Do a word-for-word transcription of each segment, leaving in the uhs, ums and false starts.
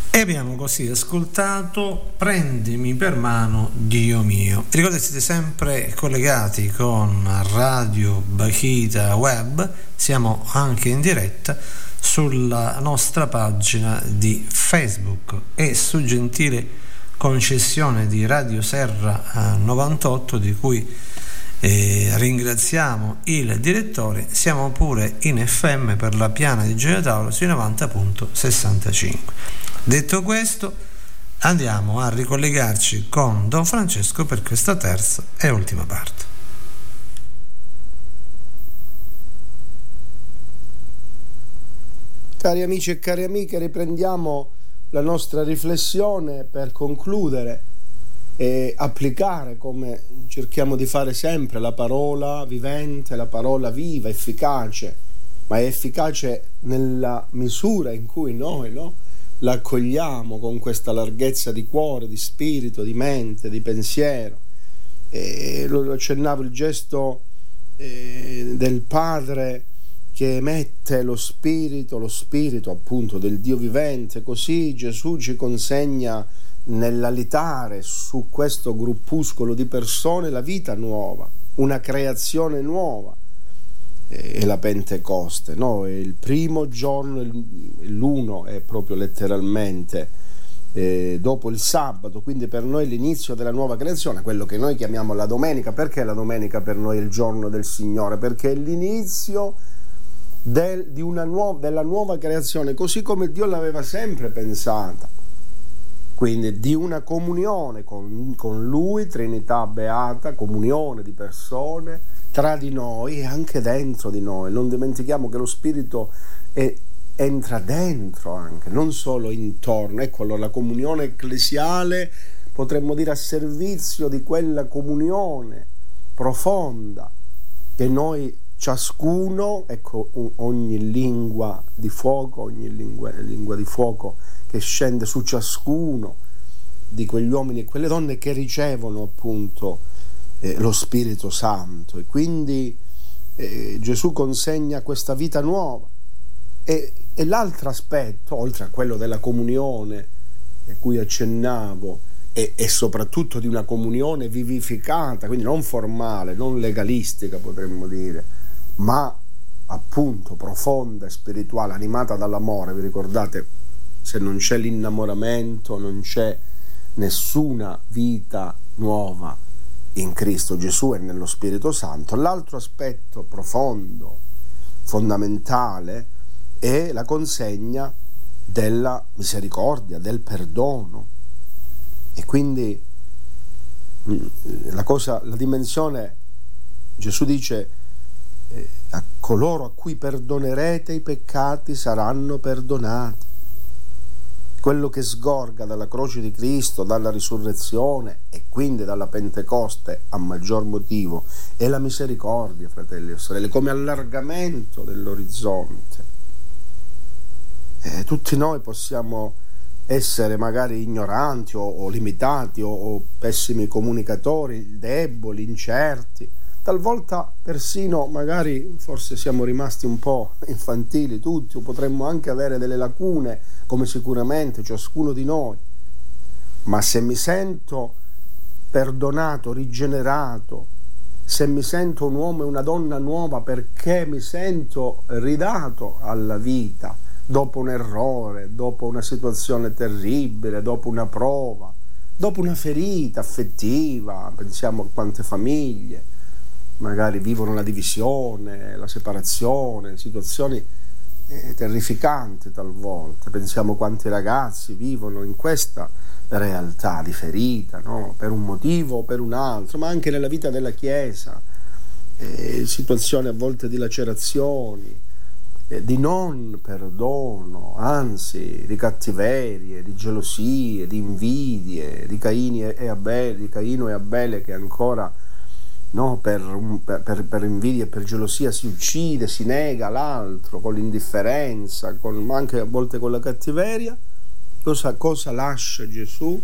E abbiamo così ascoltato Prendimi per mano, Dio mio. Ricordate, siete sempre collegati con Radio Bakhita Web, siamo anche in diretta sulla nostra pagina di Facebook e su gentile concessione di Radio Serra novantotto, di cui eh, ringraziamo il direttore, siamo pure in F M per la piana di Gioia Tauro sui novanta virgola sessantacinque. Detto questo, andiamo a ricollegarci con Don Francesco per questa terza e ultima parte. Cari amici e cari amiche, riprendiamo la nostra riflessione per concludere e applicare, come cerchiamo di fare sempre, la parola vivente, la parola viva, efficace, ma è efficace nella misura in cui noi, no? la accogliamo con questa larghezza di cuore, di spirito, di mente, di pensiero. E lo accennavo, il gesto eh, del Padre che emette lo spirito, lo spirito appunto del Dio vivente. Così Gesù ci consegna nell'alitare su questo gruppuscolo di persone la vita nuova, una creazione nuova. E la Pentecoste, no? È il primo giorno, l'uno è proprio letteralmente eh, dopo il sabato, quindi per noi l'inizio della nuova creazione, quello che noi chiamiamo la domenica. Perché la domenica per noi è il giorno del Signore? Perché è l'inizio del, di una nuova, della nuova creazione, così come Dio l'aveva sempre pensata, quindi di una comunione con, con Lui, Trinità beata, comunione di persone tra di noi e anche dentro di noi. Non dimentichiamo che lo Spirito è, entra dentro anche, non solo intorno. Ecco, allora la comunione ecclesiale, potremmo dire a servizio di quella comunione profonda che noi ciascuno, ecco, ogni lingua di fuoco, ogni lingua, lingua di fuoco che scende su ciascuno di quegli uomini e quelle donne che ricevono appunto Eh, lo Spirito Santo. E quindi eh, Gesù consegna questa vita nuova. E, e l'altro aspetto, oltre a quello della comunione a cui accennavo, e, e soprattutto di una comunione vivificata, quindi non formale, non legalistica potremmo dire, ma appunto profonda e spirituale, animata dall'amore. Vi ricordate, se non c'è l'innamoramento non c'è nessuna vita nuova in Cristo Gesù e nello Spirito Santo. L'altro aspetto profondo, fondamentale, è la consegna della misericordia, del perdono. E quindi la cosa, la dimensione, Gesù dice eh, a coloro a cui perdonerete i peccati saranno perdonati. Quello che sgorga dalla croce di Cristo, dalla risurrezione e quindi dalla Pentecoste, a maggior motivo, è la misericordia, fratelli e sorelle, come allargamento dell'orizzonte. E tutti noi possiamo essere magari ignoranti o, o limitati o, o pessimi comunicatori, deboli, incerti, talvolta persino magari forse siamo rimasti un po' infantili tutti, o potremmo anche avere delle lacune, come sicuramente ciascuno di noi. Ma se mi sento perdonato, rigenerato, se mi sento un uomo e una donna nuova perché mi sento ridato alla vita dopo un errore, dopo una situazione terribile, dopo una prova, dopo una ferita affettiva, pensiamo a quante famiglie magari vivono la divisione, la separazione, situazioni eh, terrificanti talvolta. Pensiamo quanti ragazzi vivono in questa realtà di ferita, no? Per un motivo o per un altro, ma anche nella vita della Chiesa, eh, situazioni a volte di lacerazioni, eh, di non perdono, anzi di cattiverie, di gelosie, di invidie, di Caini e Abele, di Caino e Abele che ancora no, per, per, per invidia e per gelosia si uccide, si nega l'altro con l'indifferenza, con, anche a volte con la cattiveria. Cosa, cosa lascia Gesù?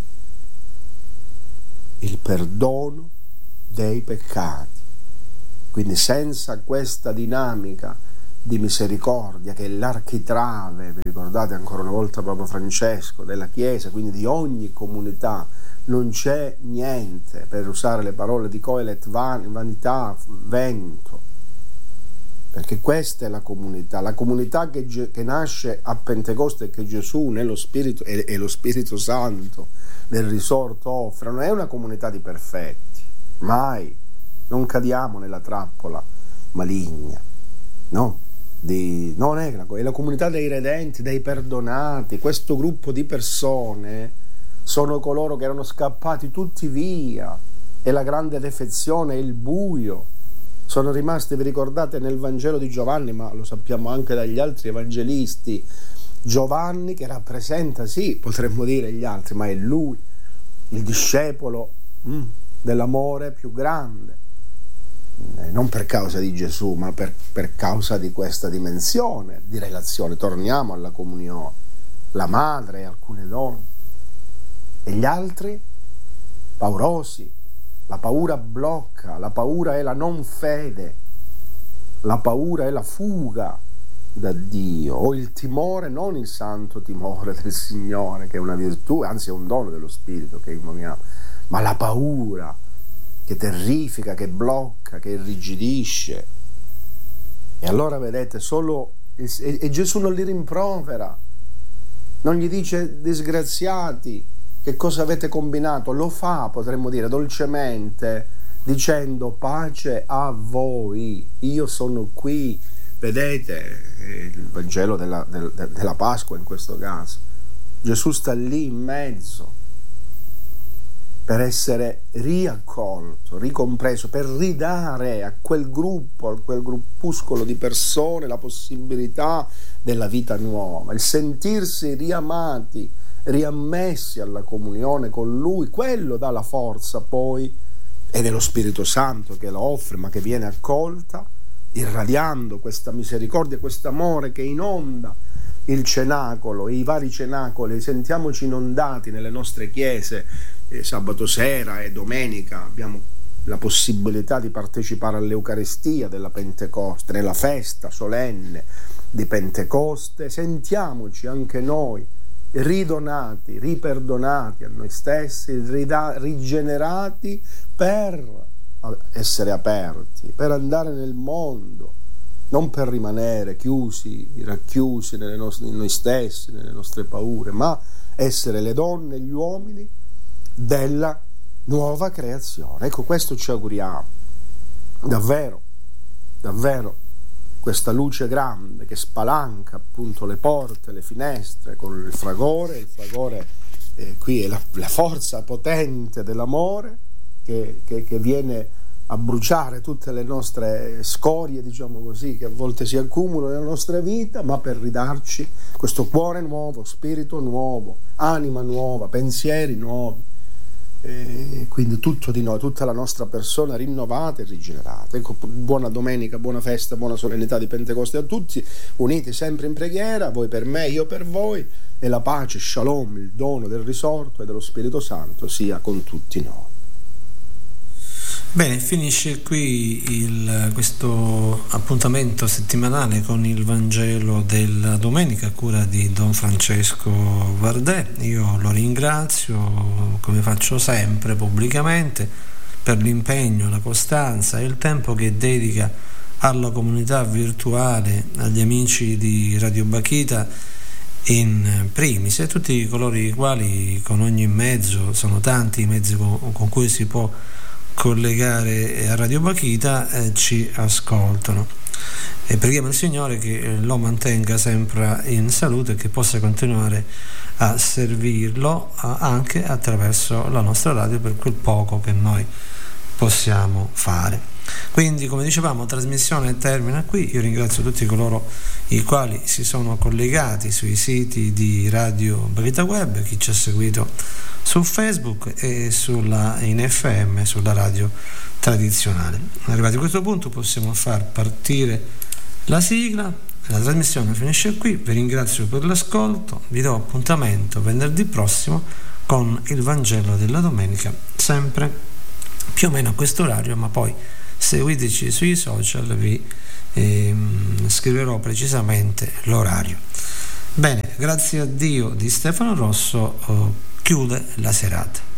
Il perdono dei peccati. Quindi senza questa dinamica di misericordia, che è l'architrave, vi ricordate ancora una volta Papa Francesco, della Chiesa, quindi di ogni comunità. Non c'è niente, per usare le parole di Coelet, van, vanità, vento, perché questa è la comunità, la comunità che, che nasce a Pentecoste e che Gesù nello Spirito e, e lo Spirito Santo nel risorto offre. Non è una comunità di perfetti, mai, non cadiamo nella trappola maligna, no? Di, non è la, è la comunità dei redenti, dei perdonati. Questo gruppo di persone sono coloro che erano scappati tutti via, e la grande defezione, il buio, sono rimasti, vi ricordate, nel Vangelo di Giovanni, ma lo sappiamo anche dagli altri evangelisti, Giovanni che rappresenta, sì, potremmo dire gli altri, ma è lui, il discepolo mm, dell'amore più grande, eh, non per causa di Gesù, ma per, per causa di questa dimensione di relazione. Torniamo alla comunione, la madre e alcune donne, e gli altri paurosi. La paura blocca, la paura è la non fede, la paura è la fuga da Dio, o il timore, non il santo timore del Signore, che è una virtù, anzi è un dono dello Spirito che invochiamo, ma la paura che terrifica, che blocca, che irrigidisce. E allora vedete, solo e, e Gesù non li rimprovera, non gli dice disgraziati, che cosa avete combinato? Lo fa, potremmo dire, dolcemente, dicendo pace a voi, io sono qui. Vedete il Vangelo della, del, della Pasqua in questo caso. Gesù sta lì in mezzo per essere riaccolto, ricompreso, per ridare a quel gruppo, a quel gruppuscolo di persone la possibilità della vita nuova, il sentirsi riamati, riammessi alla comunione con Lui. Quello dà la forza poi, ed è lo Spirito Santo che la offre, ma che viene accolta, irradiando questa misericordia, questo amore che inonda il cenacolo, i vari cenacoli. Sentiamoci inondati nelle nostre chiese, eh, sabato sera e domenica abbiamo la possibilità di partecipare all'Eucaristia della Pentecoste, nella festa solenne di Pentecoste. Sentiamoci anche noi ridonati, riperdonati a noi stessi, rida- rigenerati per essere aperti, per andare nel mondo, non per rimanere chiusi, racchiusi nelle nostre, in noi stessi, nelle nostre paure, ma essere le donne e gli uomini della nuova creazione. Ecco, questo ci auguriamo, davvero, davvero, questa luce grande che spalanca appunto le porte, le finestre con il fragore, il fragore eh, qui è la, la forza potente dell'amore che, che, che viene a bruciare tutte le nostre scorie, diciamo così, che a volte si accumulano nella nostra vita, ma per ridarci questo cuore nuovo, spirito nuovo, anima nuova, pensieri nuovi. E quindi tutto di noi, tutta la nostra persona rinnovata e rigenerata. Ecco, buona domenica, buona festa, buona solennità di Pentecoste a tutti, uniti sempre in preghiera, voi per me, io per voi, e la pace, shalom, il dono del risorto e dello Spirito Santo sia con tutti noi. Bene, finisce qui il, questo appuntamento settimanale con il Vangelo della domenica a cura di Don Francesco Vardè. Io lo ringrazio, come faccio sempre pubblicamente, per l'impegno, la costanza e il tempo che dedica alla comunità virtuale, agli amici di Radio Bakhita in primis, e tutti coloro i quali con ogni mezzo, sono tanti i mezzi con, con cui si può collegare a Radio Bakhita, eh, ci ascoltano, e preghiamo il Signore che lo mantenga sempre in salute e che possa continuare a servirlo anche attraverso la nostra radio per quel poco che noi possiamo fare. Quindi, come dicevamo, trasmissione termina qui. Io ringrazio tutti coloro i quali si sono collegati sui siti di Radio Bakhita Web, chi ci ha seguito su Facebook e sulla in F M, sulla radio tradizionale. Arrivati a questo punto possiamo far partire la sigla. La trasmissione finisce qui, vi ringrazio per l'ascolto, vi do appuntamento venerdì prossimo con il Vangelo della domenica, sempre più o meno a questo orario, ma poi seguiteci sui social, vi e scriverò precisamente l'orario. Bene, grazie a Dio di Stefano Rosso, chiude la serata.